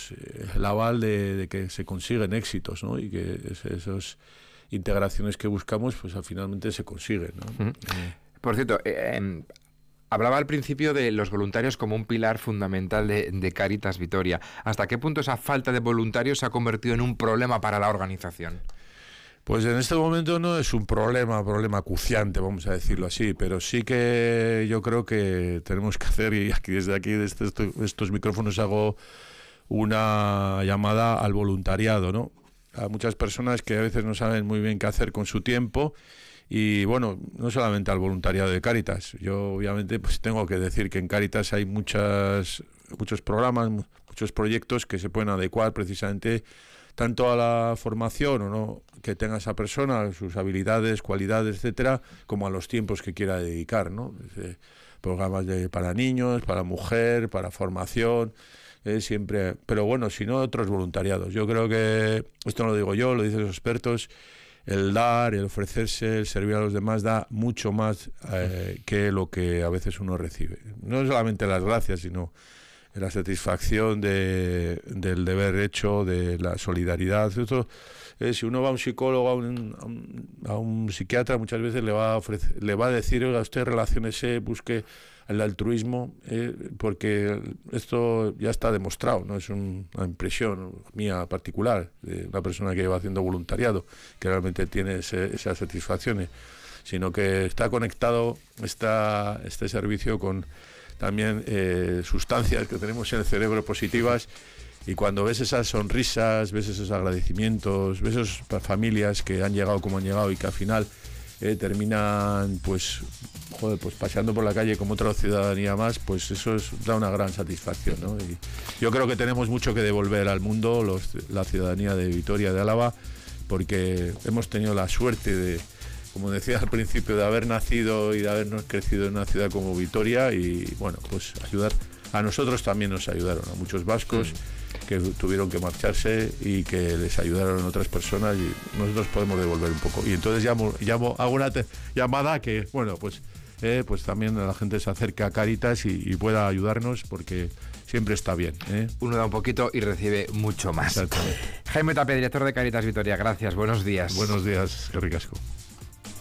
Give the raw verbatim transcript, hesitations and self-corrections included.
pues el aval de, de que se consiguen éxitos, ¿no? Y que es, esas integraciones que buscamos, pues al finalmente se consiguen, ¿no? Uh-huh. eh. Por cierto, eh, eh, hablaba al principio de los voluntarios como un pilar fundamental de, de Cáritas Vitoria. ¿Hasta qué punto esa falta de voluntarios se ha convertido en un problema para la organización? Pues en este momento no es un problema, problema acuciante, vamos a decirlo así, pero sí que yo creo que tenemos que hacer, y aquí desde aquí, desde estos, estos micrófonos hago una llamada al voluntariado, ¿no? A muchas personas que a veces no saben muy bien qué hacer con su tiempo, y bueno, no solamente al voluntariado de Cáritas. Yo obviamente pues tengo que decir que en Cáritas hay muchas, muchos programas, muchos proyectos que se pueden adecuar precisamente tanto a la formación o no que tenga esa persona, sus habilidades, cualidades, etcétera, como a los tiempos que quiera dedicar, ¿no? Eh, programas de, para niños, para mujer, para formación, eh, siempre. Pero bueno, si no, otros voluntariados. Yo creo que, esto no lo digo yo, lo dicen los expertos, el dar, el ofrecerse, el servir a los demás da mucho más eh, que lo que a veces uno recibe. No solamente las gracias, sino la satisfacción de, del deber hecho, de la solidaridad. Esto, eh, si uno va a un psicólogo, a un, a un, a un psiquiatra, muchas veces le va a ofrecer, le va a decir, oiga, usted relaciónese, busque el altruismo, eh, porque esto ya está demostrado, no es un, una impresión mía particular de una persona que va haciendo voluntariado, que realmente tiene ese, esas satisfacciones, sino que está conectado esta, este servicio con también eh, sustancias que tenemos en el cerebro positivas, y cuando ves esas sonrisas, ves esos agradecimientos, ves esas familias que han llegado como han llegado y que al final eh, terminan pues, joder, pues paseando por la calle como otra ciudadanía más, pues eso es, da una gran satisfacción, ¿no? Y yo creo que tenemos mucho que devolver al mundo, los, la ciudadanía de Vitoria, de Álava, porque hemos tenido la suerte de, como decía al principio, de haber nacido y de habernos crecido en una ciudad como Vitoria, y bueno, pues ayudar. A nosotros también nos ayudaron, a muchos vascos que tuvieron que marcharse y que les ayudaron otras personas, y nosotros podemos devolver un poco. Y entonces llamo, llamo hago una te- llamada que, bueno, pues eh, pues también la gente se acerque a Cáritas y, y pueda ayudarnos, porque siempre está bien, ¿eh? Uno da un poquito y recibe mucho más. Exactamente. Jaime Tapia, director de Cáritas Vitoria, gracias, buenos días. Buenos días, qué ricasco.